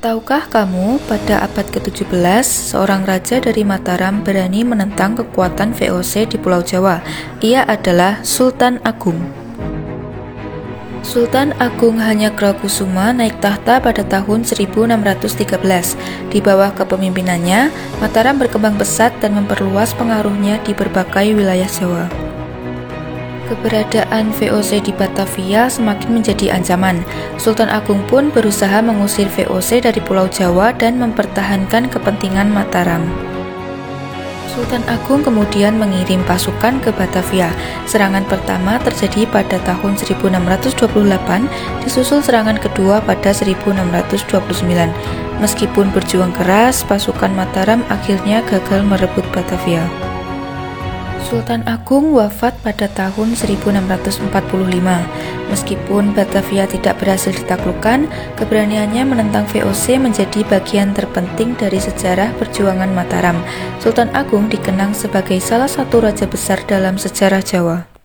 Tahukah kamu, pada abad ke-17, seorang raja dari Mataram berani menentang kekuatan VOC di Pulau Jawa. Ia adalah Sultan Agung. Sultan Agung Hanyakrokusuma naik tahta pada tahun 1613. Di bawah kepemimpinannya, Mataram berkembang pesat dan memperluas pengaruhnya di berbagai wilayah Jawa. Keberadaan VOC di Batavia semakin menjadi ancaman. Sultan Agung pun berusaha mengusir VOC dari Pulau Jawa dan mempertahankan kepentingan Mataram. Sultan Agung kemudian mengirim pasukan ke Batavia. Serangan pertama terjadi pada tahun 1628, disusul serangan kedua pada 1629. Meskipun berjuang keras, pasukan Mataram akhirnya gagal merebut Batavia. Sultan Agung wafat pada tahun 1645. Meskipun Batavia tidak berhasil ditaklukkan, keberaniannya menentang VOC menjadi bagian terpenting dari sejarah perjuangan Mataram. Sultan Agung dikenang sebagai salah satu raja besar dalam sejarah Jawa.